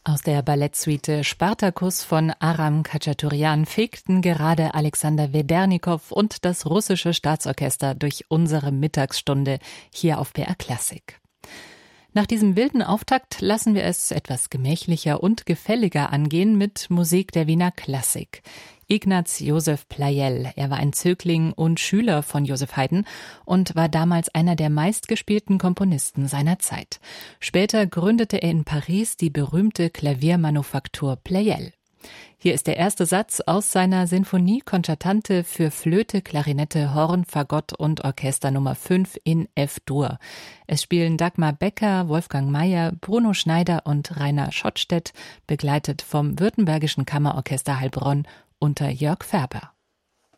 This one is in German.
Aus der Ballettsuite Spartakus von Aram Khachaturian fegten gerade Alexander Wedernikow und das russische Staatsorchester durch unsere Mittagsstunde hier auf BR Klassik. Nach diesem wilden Auftakt lassen wir es etwas gemächlicher und gefälliger angehen mit Musik der Wiener Klassik. Ignaz Josef Pleyel, er war ein Zögling und Schüler von Joseph Haydn und war damals einer der meistgespielten Komponisten seiner Zeit. Später gründete er in Paris die berühmte Klaviermanufaktur Pleyel. Hier ist der erste Satz aus seiner Sinfonie Concertante für Flöte, Klarinette, Horn, Fagott und Orchester Nummer 5 in F-Dur. Es spielen Dagmar Becker, Wolfgang Mayer, Bruno Schneider und Rainer Schottstedt, begleitet vom Württembergischen Kammerorchester Heilbronn unter Jörg Ferber.